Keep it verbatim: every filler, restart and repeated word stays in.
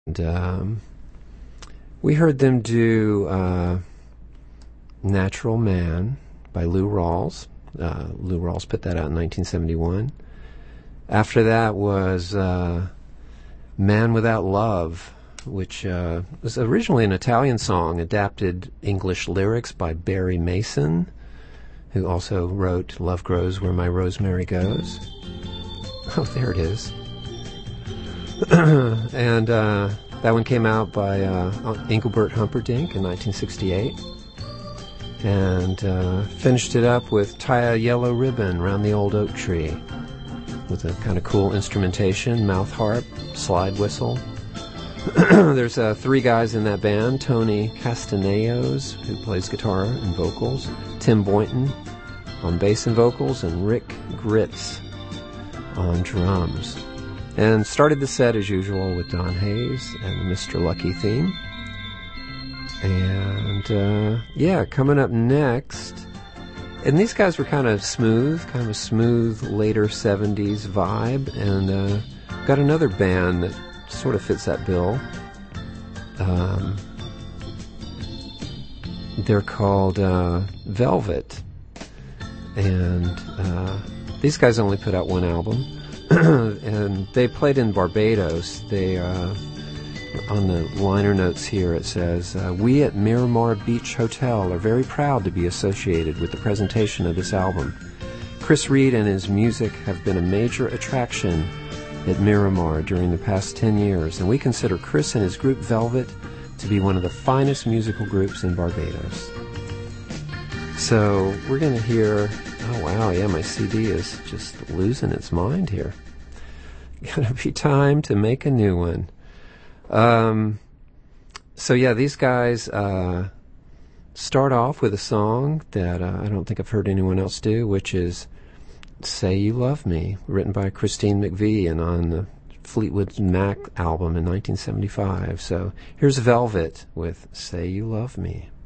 And um, we heard them do uh, Natural Man by Lou Rawls. Uh, Lou Rawls put that out in nineteen seventy-one. After that was uh, Man Without Love, which uh, was originally an Italian song, adapted English lyrics by Barry Mason, who also wrote Love Grows Where My Rosemary Goes. Oh, there it is. and uh, that one came out by uh, Engelbert Humperdinck in nineteen sixty-eight. And uh, finished it up with Tie a Yellow Ribbon Round the Old Oak Tree, with a kind of cool instrumentation, mouth harp, slide whistle. There's uh, three guys in that band: Tony Castaneos, who plays guitar and vocals, Tim Boynton on bass and vocals, and Rick Gritz on drums. And started the set as usual with Don Hayes and the Mister Lucky theme. And uh, yeah, coming up next, and these guys were kind of smooth, kind of a smooth later seventies vibe, and uh, got another band that sort of fits that bill. Um, they're called uh, Velvet, and uh, these guys only put out one album, and they played in Barbados. They uh, on the liner notes here it says, uh, "We at Miramar Beach Hotel are very proud to be associated with the presentation of this album. Chris Reed and his music have been a major attraction at Miramar during the past ten years, and we consider Chris and his group Velvet to be one of the finest musical groups in Barbados." So we're going to hear, oh wow, yeah, my C D is just losing its mind here. Gonna be time to make a new one. Um, so yeah, these guys uh, start off with a song that uh, I don't think I've heard anyone else do, which is Say You Love Me, written by Christine McVie and on the Fleetwood Mac album in nineteen seventy-five. So here's Velvet with Say You Love Me.